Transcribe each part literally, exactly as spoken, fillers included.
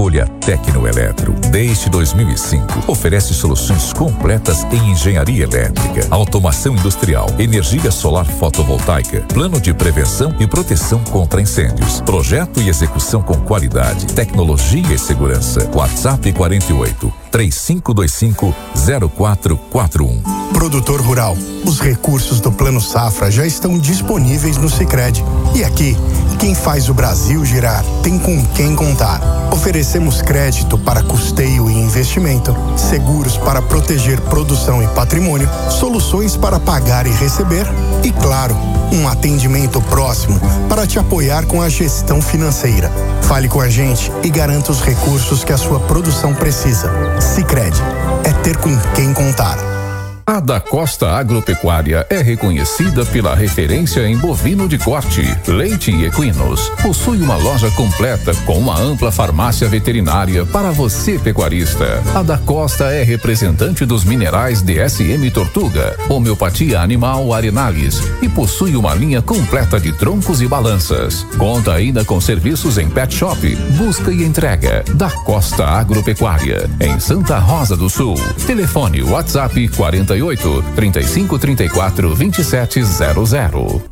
Escolha Tecnoeletro. Desde dois mil e cinco, oferece soluções completas em engenharia elétrica, automação industrial, energia solar fotovoltaica, plano de prevenção e proteção contra incêndios, projeto e execução com qualidade, tecnologia e segurança. WhatsApp quarenta e oito, três cinco dois cinco, zero quatro quatro um. Produtor rural, os recursos do Plano Safra já estão disponíveis no Sicredi. E aqui, quem faz o Brasil girar tem com quem contar. Oferecemos crédito para custeio e investimento, seguros para proteger produção e patrimônio, soluções para pagar e receber e, claro, um atendimento próximo para te apoiar com a gestão financeira. Fale com a gente e garanta os recursos que a sua produção precisa. Sicredi, é ter com quem contar. A Da Costa Agropecuária é reconhecida pela referência em bovino de corte, leite e equinos. Possui uma loja completa com uma ampla farmácia veterinária para você, pecuarista. A Da Costa é representante dos minerais D S M Tortuga, homeopatia animal Arenales e possui uma linha completa de troncos e balanças. Conta ainda com serviços em pet shop, busca e entrega. Da Costa Agropecuária, em Santa Rosa do Sul. Telefone WhatsApp quarenta e oito, trinta e cinco, trinta e quatro, vinte e sete zero zero.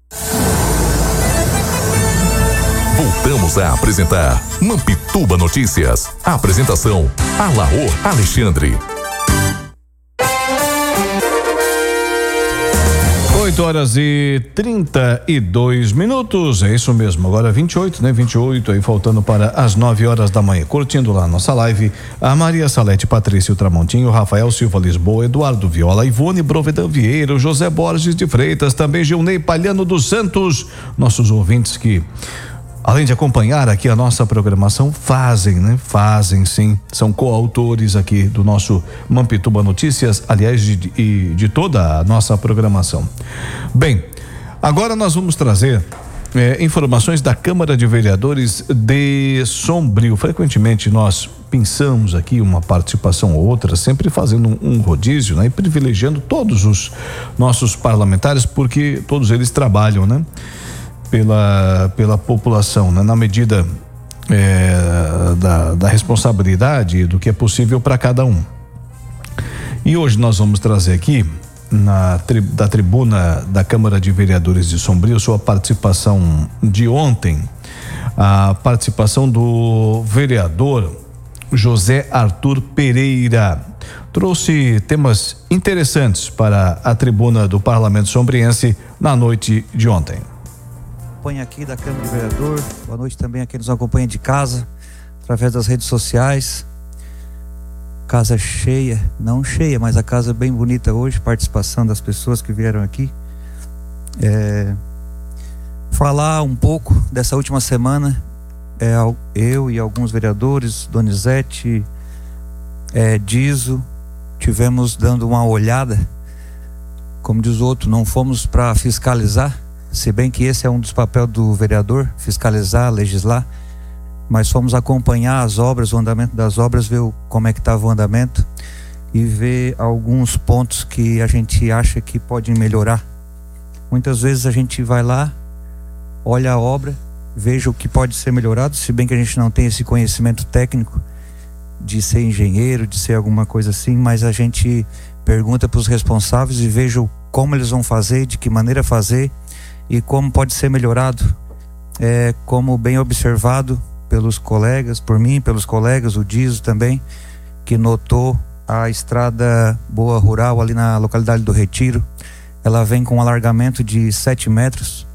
Voltamos a apresentar Mampituba Notícias. A apresentação: Alaor Alexandre. oito horas e trinta e dois minutos, é isso mesmo, agora vinte e oito, né? vinte e oito aí, faltando para as nove horas da manhã. Curtindo lá a nossa live, a Maria Salete Patrício Tramontinho, Rafael Silva Lisboa, Eduardo Viola, Ivone Brovedan Vieira, José Borges de Freitas, também Gilney Palhano dos Santos, nossos ouvintes que, além de acompanhar aqui a nossa programação, fazem, né? Fazem sim, são coautores aqui do nosso Mampituba Notícias, aliás, de, de, de toda a nossa programação. Bem, agora nós vamos trazer eh, informações da Câmara de Vereadores de Sombrio. Frequentemente nós pensamos aqui uma participação ou outra, sempre fazendo um, um rodízio, né? E privilegiando todos os nossos parlamentares, porque todos eles trabalham, né? Pela, pela população, né? Na medida é, da, da responsabilidade do que é possível para cada um. E hoje nós vamos trazer aqui, na, da tribuna da Câmara de Vereadores de Sombrio, sua participação de ontem, a participação do vereador José Arthur Pereira. Trouxe temas interessantes para a tribuna do Parlamento Sombriense na noite de ontem. Acompanha aqui da Câmara de Vereador, boa noite também a quem nos acompanha de casa, através das redes sociais. Casa cheia, não cheia, mas a casa bem bonita hoje, participação das pessoas que vieram aqui. É, falar um pouco dessa última semana, é, eu e alguns vereadores, Donizete, é, Dizo, tivemos dando uma olhada, como diz o outro, não fomos para fiscalizar, se bem que esse é um dos papéis do vereador, fiscalizar, legislar, mas fomos acompanhar as obras, o andamento das obras, ver como é que estava o andamento e ver alguns pontos que a gente acha que pode melhorar. Muitas vezes a gente vai lá, olha a obra, veja o que pode ser melhorado, se bem que a gente não tem esse conhecimento técnico de ser engenheiro, de ser alguma coisa assim, mas a gente pergunta para os responsáveis e veja como eles vão fazer, de que maneira fazer e como pode ser melhorado. É, como bem observado pelos colegas, por mim, pelos colegas, o Dizo também, que notou a estrada Boa Rural ali na localidade do Retiro. Ela vem com um alargamento de sete metros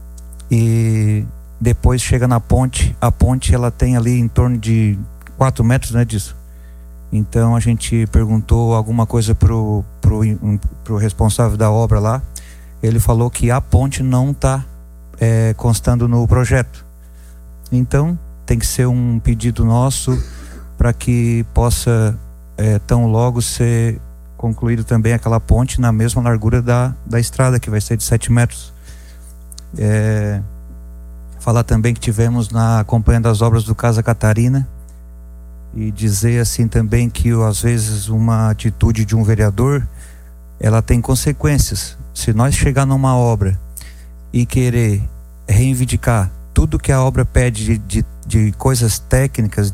e depois chega na ponte. A ponte ela tem ali em torno de quatro metros, né, disso. Então a gente perguntou alguma coisa pro, pro, um, pro responsável da obra lá. Ele falou que a ponte não está é, constando no projeto. Então tem que ser um pedido nosso para que possa é, tão logo ser concluído também aquela ponte na mesma largura da, da estrada, que vai ser de sete metros. É, falar também que tivemos na acompanhando as obras do Casa Catarina e dizer assim também que às vezes uma atitude de um vereador ela tem consequências. Se nós chegar numa obra e querer reivindicar tudo que a obra pede de, de, de coisas técnicas,